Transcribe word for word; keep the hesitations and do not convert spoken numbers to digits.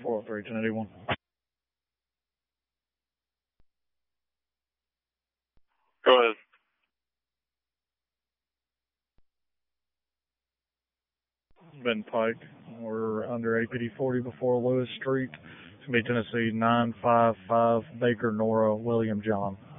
four oh three, ten eighty-one. Go ahead. Ben Pike. We're under A P D forty before Lewis Street. It's going to be Tennessee nine five five Baker Nora William John.